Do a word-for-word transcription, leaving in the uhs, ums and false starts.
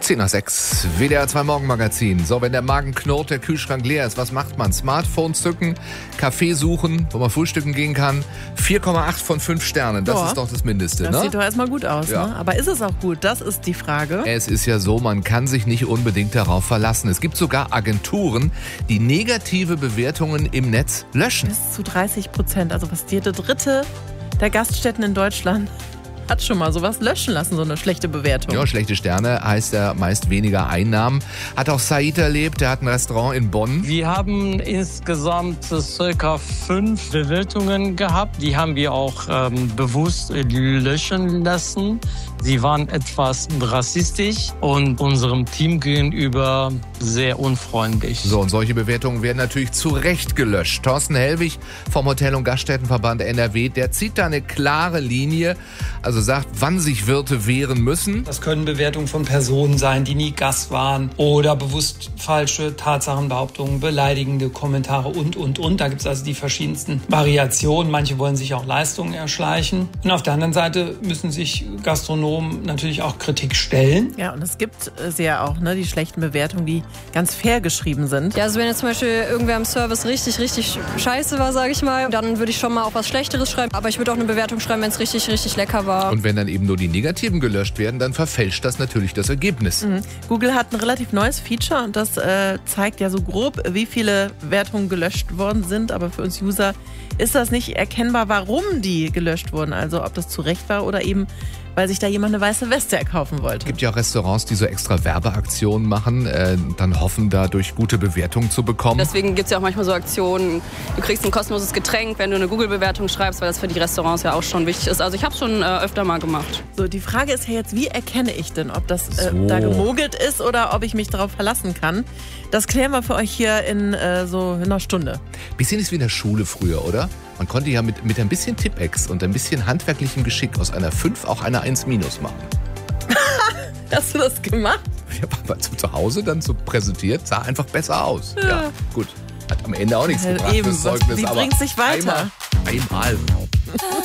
zehn nach sechs, W D R zwei Morgenmagazin. So, wenn der Magen knurrt, der Kühlschrank leer ist, was macht man? Smartphone zücken, Kaffee suchen, wo man frühstücken gehen kann. vier Komma acht von fünf Sternen, das Boah, ist doch das Mindeste, das ne? Das sieht doch erstmal gut aus, ja. ne? Aber ist es auch gut? Das ist die Frage. Es ist ja so, man kann sich nicht unbedingt darauf verlassen. Es gibt sogar Agenturen, die negative Bewertungen im Netz löschen. Bis zu dreißig Prozent, also fast jede dritte der Gaststätten in Deutschland hat schon mal sowas löschen lassen, so eine schlechte Bewertung. Ja, schlechte Sterne heißt ja meist weniger Einnahmen. Hat auch Said erlebt, der hat ein Restaurant in Bonn. Wir haben insgesamt circa fünf Bewertungen gehabt. Die haben wir auch ähm, bewusst löschen lassen. Sie waren etwas rassistisch und unserem Team gegenüber sehr unfreundlich. So, und solche Bewertungen werden natürlich zu Recht gelöscht. Thorsten Hellwig vom Hotel- und Gaststättenverband N R W, der zieht da eine klare Linie, also sagt, wann sich Wirte wehren müssen. Das können Bewertungen von Personen sein, die nie Gast waren oder bewusst falsche Tatsachenbehauptungen, beleidigende Kommentare und, und, und. Da gibt es also die verschiedensten Variationen. Manche wollen sich auch Leistungen erschleichen. Und auf der anderen Seite müssen sich Gastronomen natürlich auch Kritik stellen. Ja, und es gibt äh, ja auch ne, die schlechten Bewertungen, die ganz fair geschrieben sind. Ja, also wenn jetzt zum Beispiel irgendwer im Service richtig, richtig scheiße war, sage ich mal, dann würde ich schon mal auch was Schlechteres schreiben. Aber ich würde auch eine Bewertung schreiben, wenn es richtig, richtig lecker war. Und wenn dann eben nur die Negativen gelöscht werden, dann verfälscht das natürlich das Ergebnis. Mhm. Google hat ein relativ neues Feature und das äh, zeigt ja so grob, wie viele Wertungen gelöscht worden sind. Aber für uns User ist das nicht erkennbar, warum die gelöscht wurden. Also ob das zu Recht war oder eben, weil sich da jemand eine weiße Weste erkaufen wollte. Es gibt ja auch Restaurants, die so extra Werbeaktionen machen, äh, dann hoffen, dadurch gute Bewertungen zu bekommen. Deswegen gibt es ja auch manchmal so Aktionen, du kriegst ein kostenloses Getränk, wenn du eine Google-Bewertung schreibst, weil das für die Restaurants ja auch schon wichtig ist. Also ich habe es schon äh, öfter mal gemacht. So, die Frage ist ja jetzt, wie erkenne ich denn, ob das äh, So. da gemogelt ist oder ob ich mich darauf verlassen kann? Das klären wir für euch hier in äh, so einer Stunde. Bisschen ist wie in der Schule früher, oder? Man konnte ja mit, mit ein bisschen Tippex und ein bisschen handwerklichem Geschick aus einer fünf auch eine eins minus machen. Hast du das gemacht? Ja, war zu, zu Hause dann so präsentiert, sah einfach besser aus. Ja, ja gut. Hat am Ende auch nichts Ja, gebracht, eben, das Zeugnis, wie aber bringt's sich weiter? Einmal. einmal.